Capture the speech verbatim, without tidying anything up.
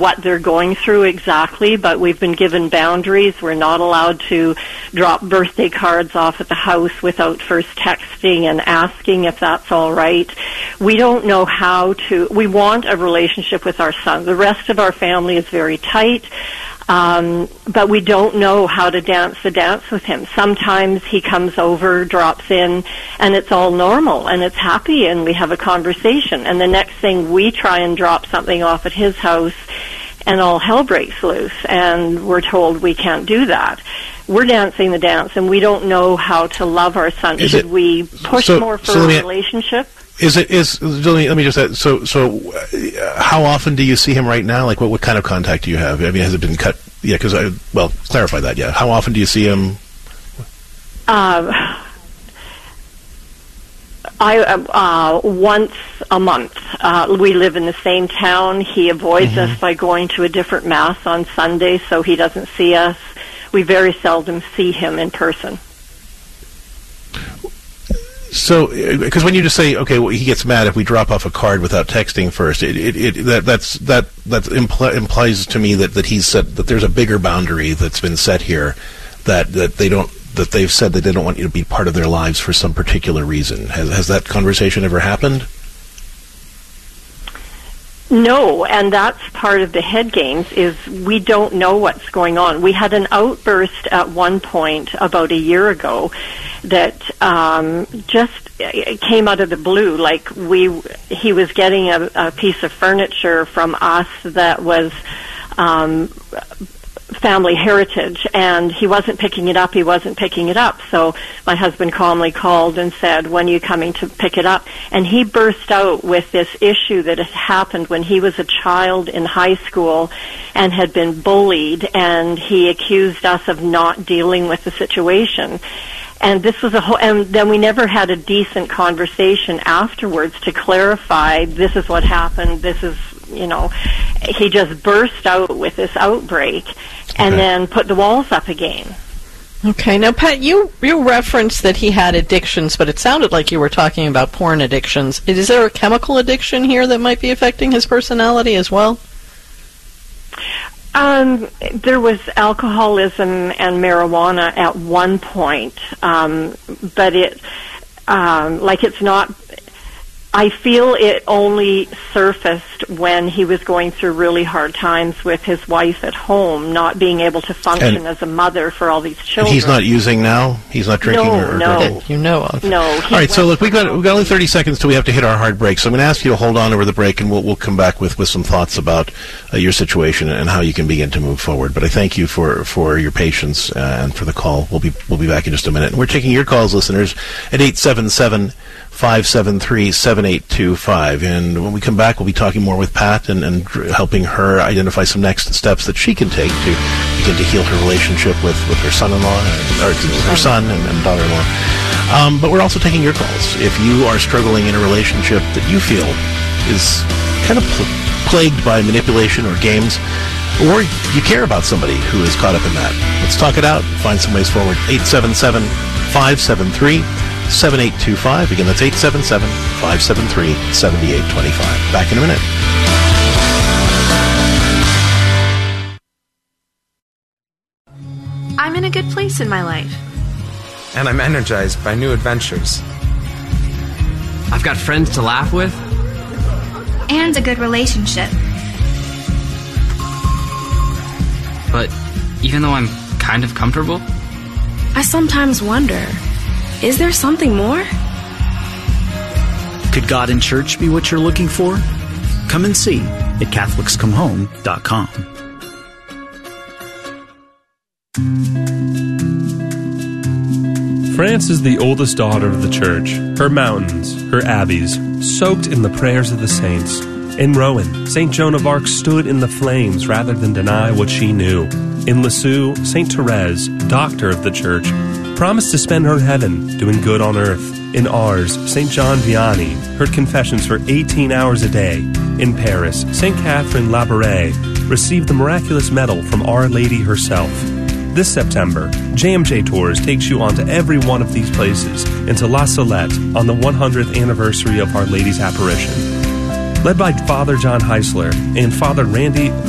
what they're going through exactly, but we've been given boundaries. We're not allowed to drop birthday cards off at the house without first texting and asking if that's all right. We don't know how to, we want a relationship with our son. The rest of our family is very tight. Um, but we don't know how to dance the dance with him. Sometimes he comes over, drops in, and it's all normal, and it's happy, and we have a conversation. And the next thing, we try and drop something off at his house, and all hell breaks loose, and we're told we can't do that. We're dancing the dance, and we don't know how to love our son. Is Should it, we push so, more for so a me, relationship? Is it is let me, let me just add, so so uh, how often do you see him right now? Like what what kind of contact do you have? I mean, has it been cut? Yeah, because I well clarify that. Yeah, how often do you see him? Uh, I uh, once a month. Uh, we live in the same town. He avoids mm-hmm. us by going to a different mass on Sunday, so he doesn't see us. We very seldom see him in person. So, because when you just say, okay, well, he gets mad if we drop off a card without texting first, it, it, it that that's that that impl- implies to me that, that he's said that there's a bigger boundary that's been set here, that that they don't that they've said that they don't want you to be part of their lives for some particular reason. Has has that conversation ever happened? No, and that's part of the head games, is we don't know what's going on. We had an outburst at one point about a year ago that um, just came out of the blue. Like we, he was getting a, a piece of furniture from us that was um, family heritage, and he wasn't picking it up, he wasn't picking it up. So my husband calmly called and said, when are you coming to pick it up? And he burst out with this issue that had happened when he was a child in high school and had been bullied, and he accused us of not dealing with the situation. And this was a whole, and then we never had a decent conversation afterwards to clarify, this is what happened, this is, you know, he just burst out with this outbreak and okay. then put the walls up again. Okay. Now, Pat, you, you referenced that he had addictions, but it sounded like you were talking about porn addictions. Is there a chemical addiction here that might be affecting his personality as well? Um, there was alcoholism and marijuana at one point, um, but it, um, like it's not, I feel it only surfaced when he was going through really hard times with his wife at home, not being able to function and as a mother for all these children. He's not using now? He's not drinking? No, or, or no. drinking? You know of. No. All right, so look, we've got, we've got only thirty seconds till we have to hit our hard break, so I'm going to ask you to hold on over the break, and we'll, we'll come back with, with some thoughts about uh, your situation and how you can begin to move forward. But I thank you for, for your patience uh, and for the call. We'll be, we'll be back in just a minute. And we're taking your calls, listeners, at eight seven seven, five seven three, seven eight two five. And when we come back, we'll be talking more with Pat and, and helping her identify some next steps that she can take to begin to heal her relationship with, with her son-in-law, or, or with her son and, and daughter-in-law. Um, but we're also taking your calls. If you are struggling in a relationship that you feel is kind of pl- plagued by manipulation or games, or you care about somebody who is caught up in that, let's talk it out and find some ways forward. eight seven seven, five seven three, seven eight two five. Again, that's eight seven seven, five seven three, seven eight two five. Back in a minute. I'm in a good place in my life. And I'm energized by new adventures. I've got friends to laugh with. And a good relationship. But even though I'm kind of comfortable, I sometimes wonder, is there something more? Could God and church be what you're looking for? Come and see at Catholics Come Home dot com. France is the oldest daughter of the Church. Her mountains, her abbeys, soaked in the prayers of the saints. In Rouen, Saint Joan of Arc stood in the flames rather than deny what she knew. In Lisieux, Saint Therese, doctor of the Church, promised to spend her heaven doing good on earth. In Ars, Saint John Vianney heard confessions for eighteen hours a day. In Paris, Saint Catherine Labouré received the miraculous medal from Our Lady herself. This September, J M J Tours takes you onto every one of these places into La Salette on the one hundredth anniversary of Our Lady's apparition. Led by Father John Heisler and Father Randy